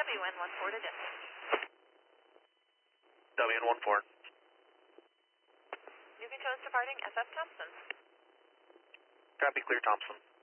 WN14 to dispatch. WN14. You can chose departing SF Thompson. Copy, clear Thompson.